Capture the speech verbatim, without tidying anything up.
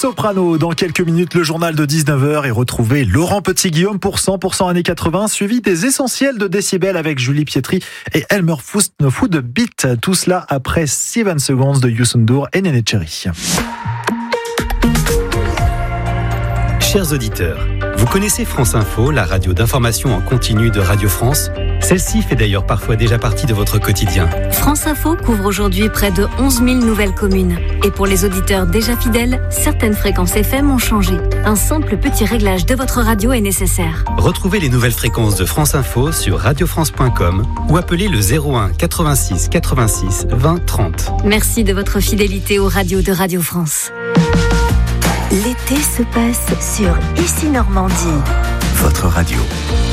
Soprano. Dans quelques minutes, le journal de dix-neuf heures et retrouvez Laurent Petit-Guillaume pour cent pour cent années quatre-vingts, suivi des essentiels de Décibel avec Julie Pietri et Elmer Fou de Beat. Tout cela après Seven Seconds de Youssou N'Dour et Néné Cherry. Chers auditeurs, vous connaissez France Info, la radio d'information en continu de Radio France ? Celle-ci fait d'ailleurs parfois déjà partie de votre quotidien. France Info couvre aujourd'hui près de onze mille nouvelles communes. Et pour les auditeurs déjà fidèles, certaines fréquences F M ont changé. Un simple petit réglage de votre radio est nécessaire. Retrouvez les nouvelles fréquences de France Info sur radio france point com ou appelez le zéro un quatre-vingt-six quatre-vingt-six vingt trente. Merci de votre fidélité aux radios de Radio France. L'été se passe sur Ici Normandie. Votre radio.